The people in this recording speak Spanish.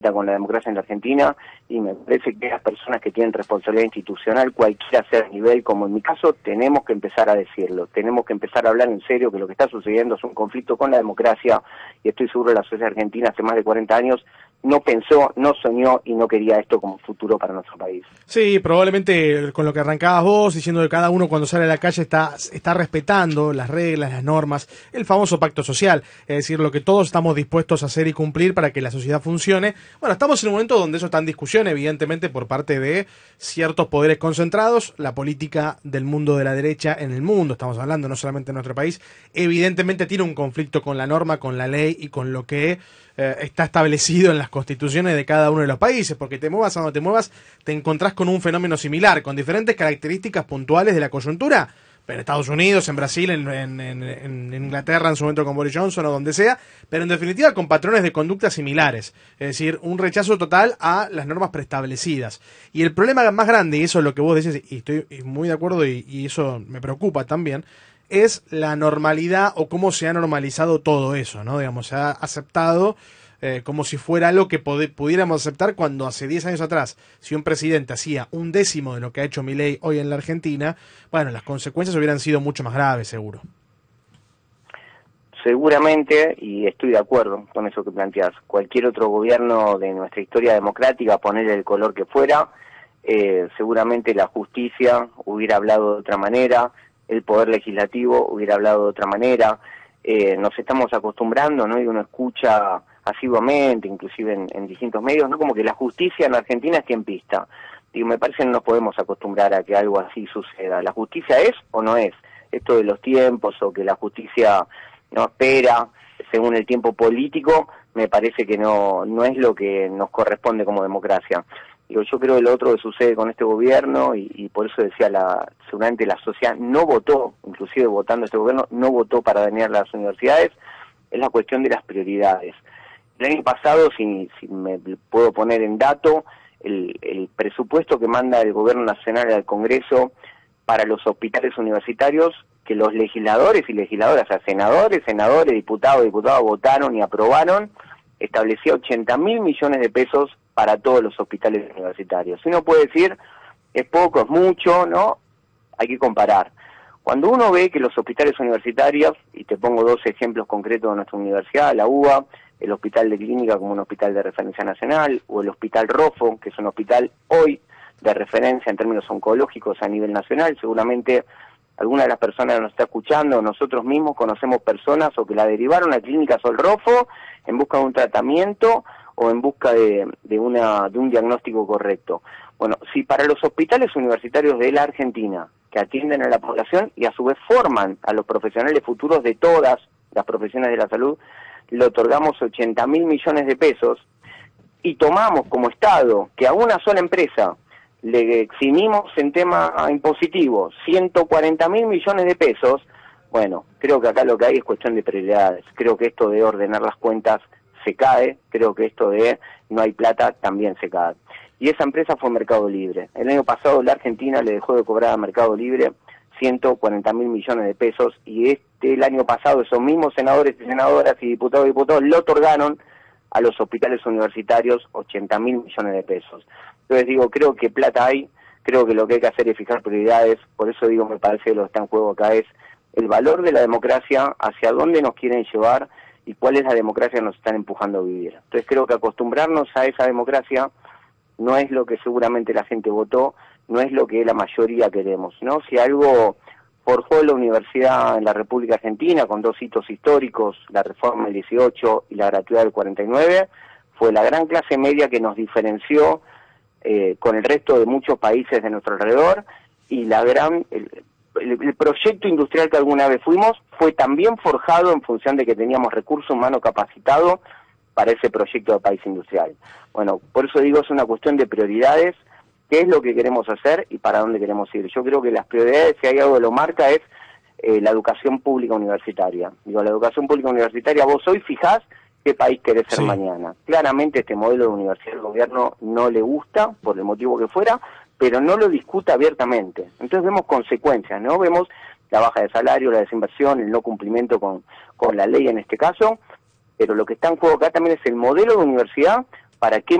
con la democracia en la Argentina, y me parece que las personas que tienen responsabilidad institucional, cualquiera sea el nivel, como en mi caso, tenemos que empezar a decirlo, tenemos que empezar a hablar en serio que lo que está sucediendo es un conflicto con la democracia, y estoy seguro que la sociedad argentina hace más de 40 años no pensó, no soñó y no quería esto como futuro para nuestro país. Sí, probablemente con lo que arrancabas vos, diciendo que cada uno cuando sale a la calle está respetando las reglas, las normas, el famoso pacto social, es decir, lo que todos estamos dispuestos a hacer y cumplir para que la sociedad funcione. Bueno, estamos en un momento donde eso está en discusión, evidentemente, por parte de ciertos poderes concentrados, la política del mundo de la derecha en el mundo, estamos hablando no solamente en nuestro país, evidentemente tiene un conflicto con la norma, con la ley y con lo que está establecido en las constituciones de cada uno de los países, porque te muevas a donde te muevas, te encontrás con un fenómeno similar, con diferentes características puntuales de la coyuntura, pero en Estados Unidos, en Brasil, en Inglaterra, en su momento con Boris Johnson o donde sea, pero en definitiva con patrones de conducta similares, es decir, un rechazo total a las normas preestablecidas. Y el problema más grande, y eso es lo que vos decís, y estoy muy de acuerdo y eso me preocupa también, es la normalidad o cómo se ha normalizado todo eso, ¿no? Digamos, se ha aceptado como si fuera algo que pudiéramos aceptar cuando hace 10 años atrás, si un presidente hacía 1/10 de lo que ha hecho Milei hoy en la Argentina, bueno, las consecuencias hubieran sido mucho más graves, seguro. Seguramente, y estoy de acuerdo con eso que planteás, cualquier otro gobierno de nuestra historia democrática, ponerle el color que fuera, seguramente la justicia hubiera hablado de otra manera, el poder legislativo hubiera hablado de otra manera, nos estamos acostumbrando, ¿no? Y uno escucha asiduamente, inclusive en distintos medios, ¿no? Como que la justicia en Argentina es tiempista. Digo, me parece que no nos podemos acostumbrar a que algo así suceda. ¿La justicia es o no es? Esto de los tiempos o que la justicia no espera según el tiempo político, me parece que no es lo que nos corresponde como democracia. Digo, yo creo que lo otro que sucede con este gobierno, y por eso decía, seguramente la sociedad no votó, inclusive votando este gobierno, no votó para dañar las universidades, es la cuestión de las prioridades. El año pasado, si me puedo poner en dato, el presupuesto que manda el gobierno nacional al Congreso para los hospitales universitarios, que los legisladores y legisladoras, o sea, senadores, diputados votaron y aprobaron, establecía 80.000 millones de pesos para todos los hospitales universitarios. Uno puede decir, es poco, es mucho, ¿no? Hay que comparar. Cuando uno ve que los hospitales universitarios, y te pongo 2 ejemplos concretos de nuestra universidad, la UBA, el Hospital de Clínica como un hospital de referencia nacional, o el Hospital Rofo, que es un hospital hoy de referencia en términos oncológicos a nivel nacional, seguramente alguna de las personas que nos está escuchando, nosotros mismos conocemos personas o que la derivaron a Clínica Sol Rofo en busca de un tratamiento o en busca de un diagnóstico correcto. Bueno, si para los hospitales universitarios de la Argentina, que atienden a la población y a su vez forman a los profesionales futuros de todas las profesiones de la salud, le otorgamos 80.000 millones de pesos y tomamos como Estado que a una sola empresa le eximimos en tema impositivo 140.000 millones de pesos, bueno, creo que acá lo que hay es cuestión de prioridades. Creo que esto de ordenar las cuentas se cae, creo que esto de no hay plata también se cae. Y esa empresa fue Mercado Libre. El año pasado la Argentina le dejó de cobrar a Mercado Libre 140.000 millones de pesos, y el año pasado esos mismos senadores y senadoras y diputados le otorgaron a los hospitales universitarios 80.000 millones de pesos. Entonces digo, creo que plata hay, creo que lo que hay que hacer es fijar prioridades, por eso digo, me parece que lo que está en juego acá es el valor de la democracia, hacia dónde nos quieren llevar y cuál es la democracia que nos están empujando a vivir. Entonces creo que acostumbrarnos a esa democracia no es lo que seguramente la gente votó, no es lo que la mayoría queremos, ¿no? Si algo forjó la universidad en la República Argentina con 2 hitos históricos, la reforma del 18 y la gratuidad del 49, fue la gran clase media que nos diferenció con el resto de muchos países de nuestro alrededor, y el proyecto industrial que alguna vez fuimos fue también forjado en función de que teníamos recurso humano capacitado para ese proyecto de país industrial. Bueno, por eso digo, es una cuestión de prioridades, qué es lo que queremos hacer y para dónde queremos ir. Yo creo que las prioridades, si hay algo que lo marca, es la educación pública universitaria. Digo, la educación pública universitaria, vos hoy fijás qué país querés ser mañana. Claramente este modelo de universidad del gobierno no le gusta, por el motivo que fuera, pero no lo discuta abiertamente. Entonces vemos consecuencias, ¿no? Vemos la baja de salario, la desinversión, el no cumplimiento con la ley en este caso, pero lo que está en juego acá también es el modelo de universidad ¿para qué